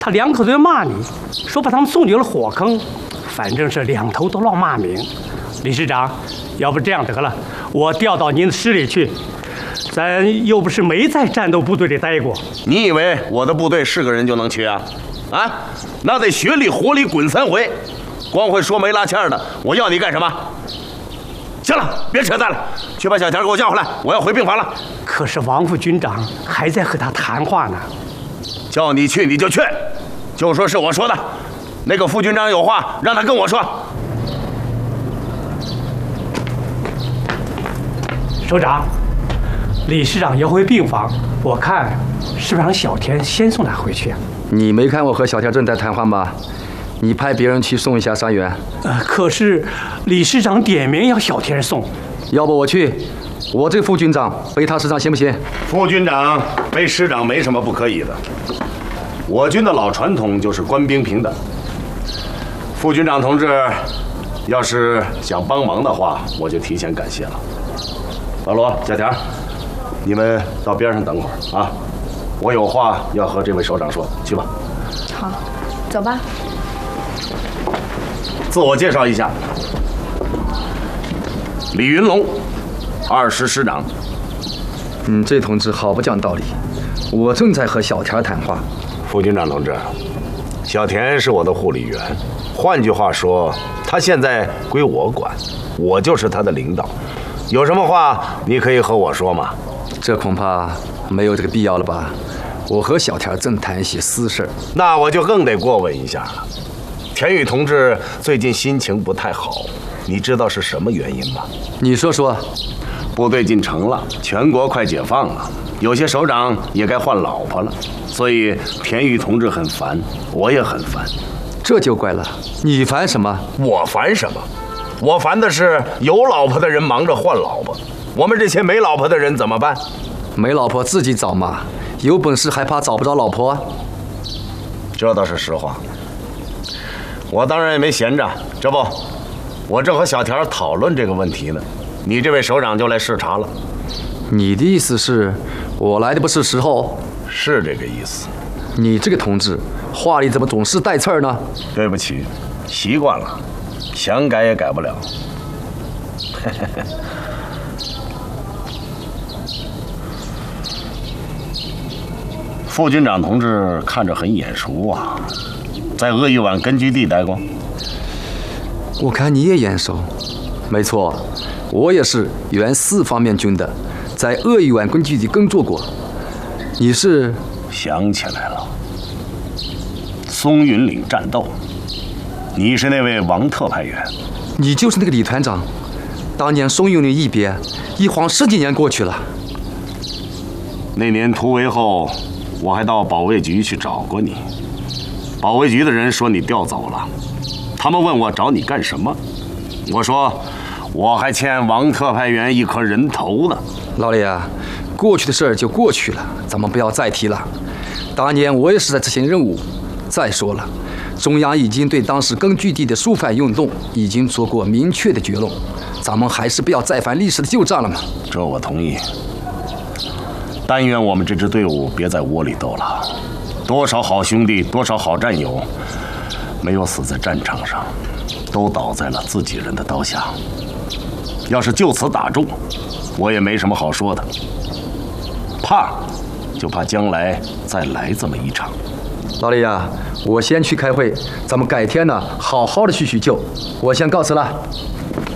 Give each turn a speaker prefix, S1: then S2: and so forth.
S1: 他两口子要骂你，说把他们送进了火坑，反正是两头都落骂名。理事长，要不这样得了，我调到您的师里去。咱又不是没在战斗部队里待过。
S2: 你以为我的部队是个人就能去啊？啊，那得血里火里滚3回，光会说没拉纤的，我要你干什么？行了，别扯淡了，去把小田给我叫回来，我要回病房了。
S1: 可是王副军长还在和他谈话呢。
S2: 叫你去你就去，就说是我说的。那个副军长有话让他跟我说。
S1: 首长，理事长要回病房，我看是不是让小田先送他回去啊？
S3: 你没看我和小田正在谈话吗？你派别人去送一下伤员。
S1: 可是理事长点名要小田送，
S3: 要不我去，我这个副军长背他师长行不行？
S2: 副军长背师长没什么不可以的，我军的老传统就是官兵平等。副军长同志，要是想帮忙的话，我就提前感谢了。老罗、小田，你们到边上等会儿啊，我有话要和这位首长说，去吧。
S4: 好，走吧。
S2: 自我介绍一下，李云龙，20师长。
S3: 这同志好不讲道理，我正在和小田谈话。
S2: 副军长同志，小田是我的护理员，换句话说，他现在归我管，我就是他的领导。有什么话你可以和我说吗？
S3: 这恐怕没有这个必要了吧？我和小田正谈一些私事。
S2: 那我就更得过问一下了。田宇同志最近心情不太好，你知道是什么原因吗？
S3: 你说说。
S2: 部队进城了，全国快解放了，有些首长也该换老婆了，所以田宇同志很烦，我也很烦。
S3: 这就怪了，你烦什么？
S2: 我烦什么？我烦的是有老婆的人忙着换老婆，我们这些没老婆的人怎么办？
S3: 没老婆自己找嘛，有本事还怕找不着老婆？
S2: 这倒是实话。我当然也没闲着，这不，我正和小田讨论这个问题呢，你这位首长就来视察了。
S3: 你的意思是，我来的不是时候？
S2: 是这个意思。
S3: 你这个同志，话里怎么总是带刺儿呢？
S2: 对不起，习惯了，想改也改不了。副军长同志看着很眼熟啊，在鄂豫皖根据地待过。
S3: 我看你也眼熟。没错，我也是原4方面军的，在鄂豫皖根据地工作过。你是？
S2: 想起来了，松云岭战斗，你是那位王特派员。
S3: 你就是那个李团长。当年松云岭一别，一晃10几年过去了。
S2: 那年突围后，我还到保卫局去找过你。保卫局的人说你调走了，他们问我找你干什么，我说我还欠王特派员1颗人头呢。
S3: 老李啊，过去的事儿就过去了，咱们不要再提了。当年我也是在执行任务。再说了，中央已经对当时根据地的肃反运动已经做过明确的结论，咱们还是不要再犯历史的旧账了嘛。
S2: 这我同意。但愿我们这支队伍别在窝里斗了，多少好兄弟，多少好战友，没有死在战场上，都倒在了自己人的刀下。要是就此打住，我也没什么好说的。怕，就怕将来再来这么一场。
S3: 老李啊，我先去开会，咱们改天呢好好的叙叙旧。我先告辞了。